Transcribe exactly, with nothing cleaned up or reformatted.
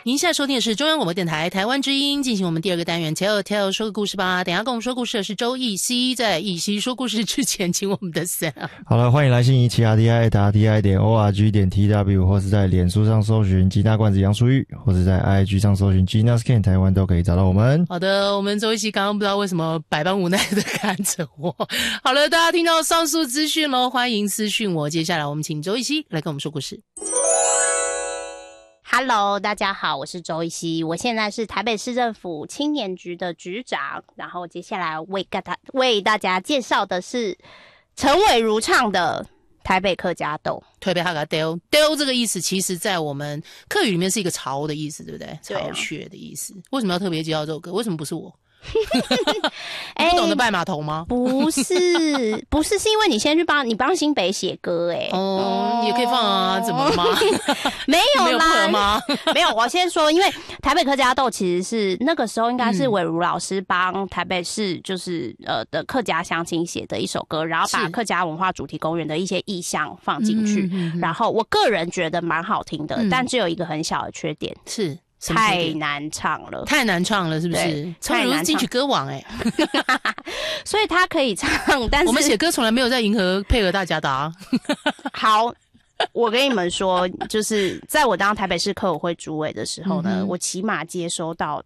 您现在收听的是中央广播电台台湾之音，进行我们第二个单元 Tell Tell 说个故事吧。等一下跟我们说故事的是周奕希，在奕希说故事之前，请我们的 Sam。 好了，欢迎来信一起 R D I R D I 点 O R G 点 T W， 或是在脸书上搜寻吉大罐子杨淑玉，或是在 I G 上搜寻 Gina Skin 台湾都可以找到我们。 好的，我们周奕希刚刚不知道为什么百般无奈的看着我。好了，大家听到上述资讯咯，欢迎私讯我。接下来我们请周奕希来跟我们说故事。 Hello， 大家好，我是周奕希，我现在是台北市政府青年局的局长，然后接下来为大家为大家介绍的是陈伟如唱的台北客家豆。 台北客家豆，豆这个意思，其实在我们客语里面是一个巢的意思，对不对？ 对啊、 巢穴的意思。为什么要特别介绍这首歌？为什么不是我？你不懂得拜码头吗？ 欸、不是，不是，是因为你先去帮你帮新北写歌、欸，哎， 哦，也可以放啊，怎么了吗？ 没有啦， 没有不合吗？ 没有，我先说，因为台北客家豆其实是那个时候应该是伟如老师帮台北市就是呃的客家乡亲写的一首歌，然后把客家文化主题公园的一些意象放进去，嗯嗯嗯嗯，然后我个人觉得蛮好听的，嗯，但只有一个很小的缺点是。 太难唱了， 太难唱了，是不是？太难唱，金曲歌王哎，欸， 所以他可以唱，但是我们写歌从来没有在迎合配合大家的啊。好。 我跟你们说，就是在我当台北市客委会主委的时候呢，嗯，我起码接收到